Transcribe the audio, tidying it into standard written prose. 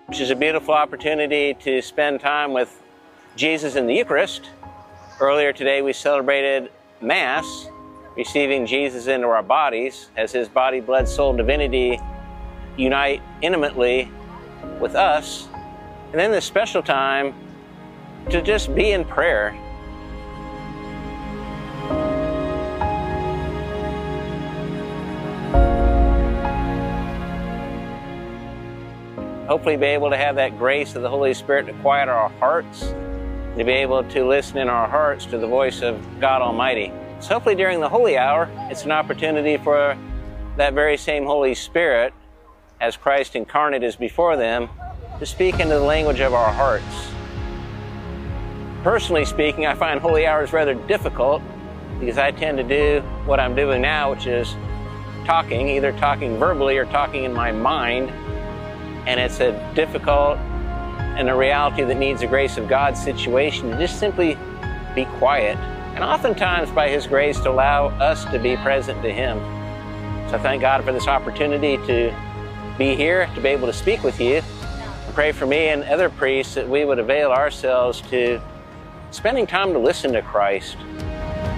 which is a beautiful opportunity to spend time with Jesus in the Eucharist. Earlier today we celebrated Mass, receiving Jesus into our bodies as His body, blood, soul, and divinity unite intimately with us. And then this special time to just be in prayer. Hopefully be able to have that grace of the Holy Spirit to quiet our hearts, to be able to listen in our hearts to the voice of God Almighty. So hopefully during the Holy Hour, it's an opportunity for that very same Holy Spirit, as Christ incarnate is before them, to speak into the language of our hearts. Personally speaking, I find Holy Hours rather difficult because I tend to do what I'm doing now, which is talking, either talking verbally or talking in my mind. And it's a difficult and a reality that needs the grace of God situation to just simply be quiet. And oftentimes by His grace to allow us to be present to Him. So I thank God for this opportunity to be here, to be able to speak with you. Pray for me and other priests that we would avail ourselves to spending time to listen to Christ.